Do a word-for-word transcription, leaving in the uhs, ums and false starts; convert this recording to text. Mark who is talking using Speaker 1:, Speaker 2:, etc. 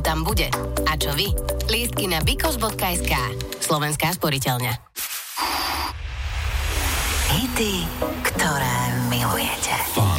Speaker 1: chvíľku tam bude. A čo vy? Lístky na bikos bodka es ká. Slovenská sporiteľňa.
Speaker 2: Hity, ktoré milujete.